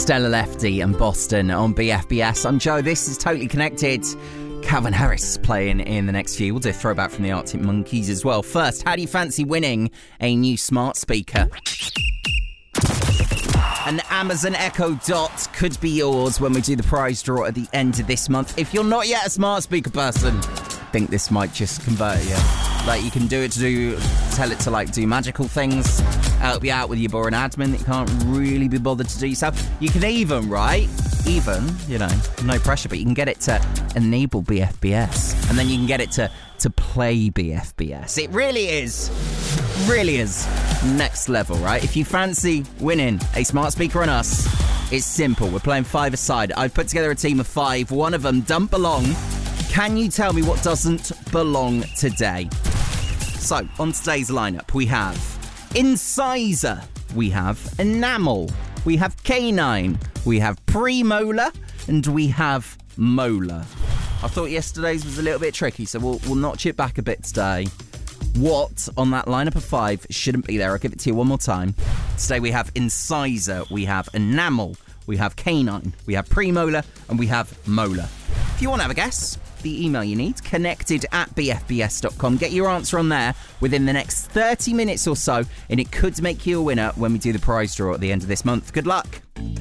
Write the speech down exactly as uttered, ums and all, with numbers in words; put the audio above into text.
Stella Lefty and Boston on B F B S. I'm Joe. This is Totally Connected. Calvin Harris playing in the next few. We'll do a throwback from the Arctic Monkeys as well. First, how do you fancy winning a new smart speaker? An Amazon Echo Dot could be yours when we do the prize draw at the end of this month. If you're not yet a smart speaker person, I think this might just convert you. Like, you can do it to do, tell it to, like, do magical things, help you out with your boring admin that you can't really be bothered to do yourself. You can even, right, even, you know, no pressure, but you can get it to enable B F B S. And then you can get it to, to play B F B S. It really is, really is next level, right? If you fancy winning a smart speaker on us, it's simple. We're playing five-a-side. I've put together a team of five. One of them don't belong. Can you tell me what doesn't belong today? So, on today's lineup, we have incisor, we have enamel, we have canine, we have premolar, and we have molar. I thought yesterday's was a little bit tricky, so we'll, we'll notch it back a bit today. What on that lineup of five shouldn't be there? I'll give it to you one more time. Today we have incisor, we have enamel, we have canine, we have premolar, and we have molar. If you want to have a guess, the email you need, connected at b f b s dot com. Get your answer on there within the next thirty minutes or so, and it could make you a winner when we do the prize draw at the end of this month. Good luck.